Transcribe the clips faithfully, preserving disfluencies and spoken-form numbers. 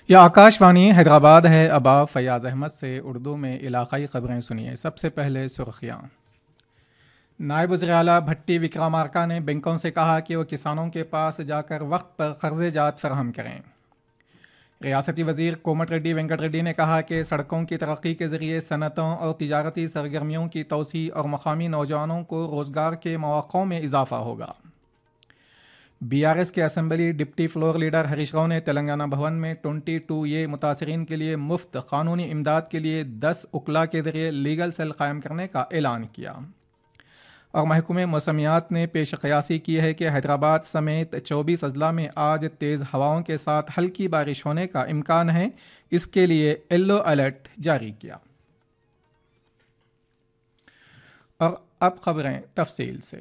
یہ آکاشوانی حیدرآباد ہے۔ اب آپ فیاض احمد سے اردو میں علاقائی خبریں سنیے۔ سب سے پہلے سرخیاں۔ نائب وزیر اعلیٰ بھٹی وکرمارکا نے بینکوں سے کہا کہ وہ کسانوں کے پاس جا کر وقت پر قرضے جات فراہم کریں۔ ریاستی وزیر کومٹ ریڈی وینکٹ ریڈی نے کہا کہ سڑکوں کی ترقی کے ذریعے صنعتوں اور تجارتی سرگرمیوں کی توسیع اور مقامی نوجوانوں کو روزگار کے مواقعوں میں اضافہ ہوگا۔ بی آر ایس کے assembly deputy floor leader Harish Rao نے تلنگانہ بھون میں ٹوئنٹی ٹو اے متاثرین کے لیے مفت قانونی امداد کے لیے دس وکلاء کے ذریعے لیگل سیل قائم کرنے کا اعلان کیا۔ اور محکمہ موسمیات نے پیش قیاسی کی ہے کہ حیدرآباد سمیت چوبیس اضلاع میں آج تیز ہواؤں کے ساتھ ہلکی بارش ہونے کا امکان ہے، اس کے لیے یلو الرٹ جاری کیا۔ اور اب خبریں تفصیل سے۔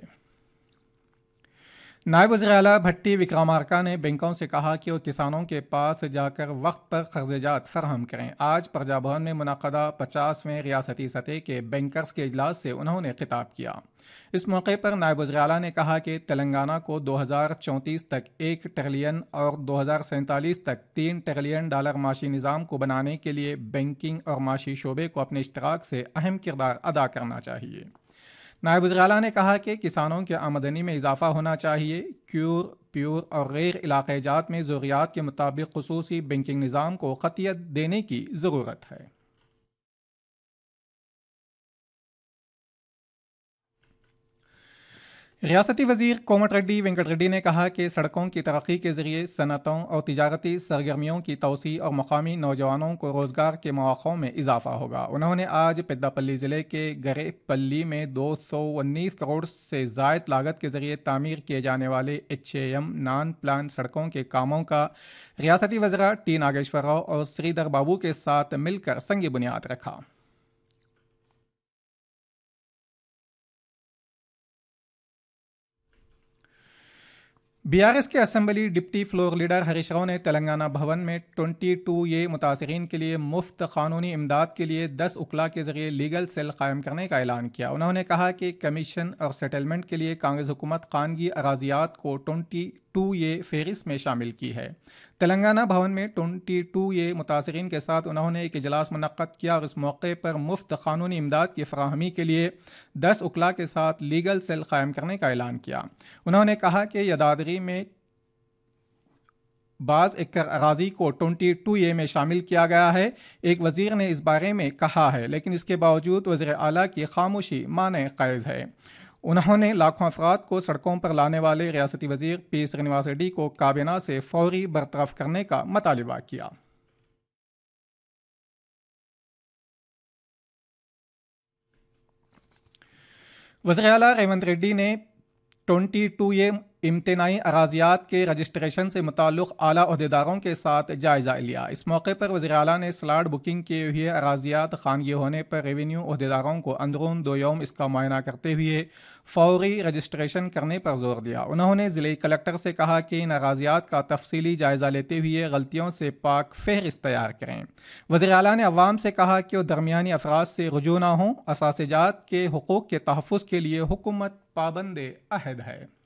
نائب وزیر اعلیٰ بھٹی وکرمارکا نے بینکوں سے کہا کہ وہ کسانوں کے پاس جا کر وقت پر قرضے جات فراہم کریں۔ آج پرجا بھون میں منعقدہ پچاسویں ریاستی سطح کے بینکرز کے اجلاس سے انہوں نے خطاب کیا۔ اس موقع پر نائب وزیر اعلیٰ نے کہا کہ تلنگانہ کو دو ہزار چونتیس تک ایک ٹریلین اور دو ہزار سینتالیس تک تین ٹریلین ڈالر معاشی نظام کو بنانے کے لیے بینکنگ اور معاشی شعبے کو اپنے اشتراک سے اہم کردار ادا کرنا چاہیے۔ نائب وزیر اعلیٰ نے کہا کہ کسانوں کی آمدنی میں اضافہ ہونا چاہیے۔ کیور، پیور اور غیر علاقہ جات میں ضروریات کے مطابق خصوصی بینکنگ نظام کو قطعیت دینے کی ضرورت ہے۔ ریاستی وزیر کومٹ ریڈی وینکٹ ریڈی نے کہا کہ سڑکوں کی ترقی کے ذریعے صنعتوں اور تجارتی سرگرمیوں کی توسیع اور مقامی نوجوانوں کو روزگار کے مواقعوں میں اضافہ ہوگا۔ انہوں نے آج پیدا پلی ضلع کے گرے پلی میں دو سو انیس کروڑ سے زائد لاگت کے ذریعے تعمیر کیے جانے والے H A M naan plan سڑکوں کے کاموں کا ریاستی وزراء ٹی ناگیشور راؤ اور سری دھر بابو کے ساتھ مل کر سنگ بنیاد رکھا۔ بی آر ایس کے assembly deputy floor leader Harish Rao نے تلنگانہ بھون میں ٹوئنٹی ٹو اے متاثرین کے لیے مفت قانونی امداد کے لیے دس وکلاء کے ذریعے لیگل سیل قائم کرنے کا اعلان کیا۔ انہوں نے کہا کہ کمیشن اور سیٹلمنٹ کے لیے کانگریس حکومت خانگی اراضیات کو ٹوئنٹی ٹو اے فہرست میں شامل کی ہے۔ تلنگانہ بھون میں ٹوئنٹی ٹو اے متاثرین کے ساتھ انہوں نے ایک اجلاس منعقد کیا اور اس موقع پر مفت قانونی امداد کی فراہمی کے لیے دس وکلاء کے ساتھ لیگل سیل قائم کرنے کا اعلان کیا۔ انہوں نے کہا کہ یدادری میں بعض ایکڑ اراضی کو ٹوئنٹی ٹو اے میں شامل کیا گیا ہے۔ ایک وزیر نے اس بارے میں کہا ہے، لیکن اس کے باوجود وزیر اعلیٰ کی خاموشی معنی خیز ہے۔ انہوں نے لاکھوں افراد کو سڑکوں پر لانے والے ریاستی وزیر پی سرینواس ریڈی کو کابینہ سے فوری برطرف کرنے کا مطالبہ کیا۔ وزیر اعلیٰ ریونت ریڈی نے ٹوئنٹی ٹو اے امتناعی اراضیات کے رجسٹریشن سے متعلق اعلیٰ عہدیداروں کے ساتھ جائزہ لیا۔ اس موقع پر وزیر اعلیٰ نے سلاٹ بکنگ کیے ہوئے اراضیات خانگی ہونے پر ریونیو عہدیداروں کو اندرون دو یوم اس کا معائنہ کرتے ہوئے فوری رجسٹریشن کرنے پر زور دیا۔ انہوں نے ضلعی کلکٹر سے کہا کہ ان اراضیات کا تفصیلی جائزہ لیتے ہوئے غلطیوں سے پاک فہرست تیار کریں۔ وزیر اعلیٰ نے عوام سے کہا کہ وہ درمیانی افراد سے رجوع نہ ہوں۔ اثاثے جات کے حقوق کے تحفظ کے لیے حکومت پابند عہد ہے۔